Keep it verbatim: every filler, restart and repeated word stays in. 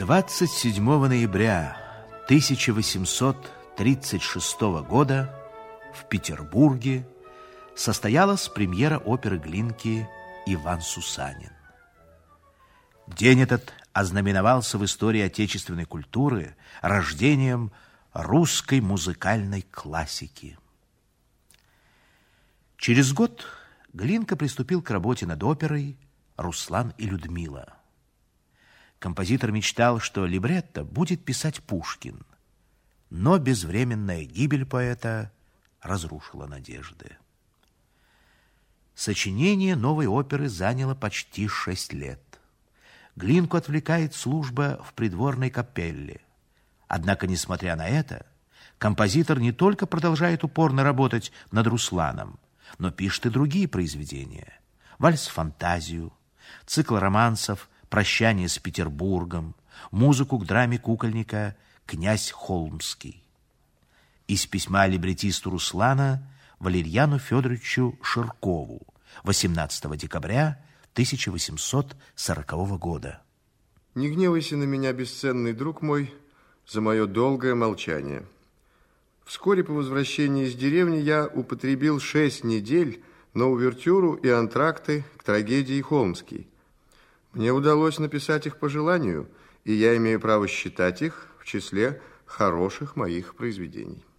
двадцать седьмого ноября тысяча восемьсот тридцать шестого года в Петербурге состоялась премьера оперы Глинки «Иван Сусанин». День этот ознаменовался в истории отечественной культуры рождением русской музыкальной классики. Через год Глинка приступил к работе над оперой «Руслан и Людмила». Композитор мечтал, что либретто будет писать Пушкин, но безвременная гибель поэта разрушила надежды. Сочинение новой оперы заняло почти шесть лет. Глинку отвлекает служба в придворной капелле. Однако, несмотря на это, композитор не только продолжает упорно работать над Русланом, но пишет и другие произведения: «Вальс-фантазию», цикл романсов «Прощание с Петербургом», музыку к драме кукольника «Князь Холмский». Из письма либретисту Руслана Валерьяну Федоровичу Ширкову восемнадцатого декабря тысяча восемьсот сорокового года. Не гневайся на меня, бесценный друг мой, за мое долгое молчание. Вскоре по возвращении из деревни я употребил шесть недель на увертюру и антракты к трагедии «Холмский». Мне удалось написать их по желанию, и я имею право считать их в числе хороших моих произведений.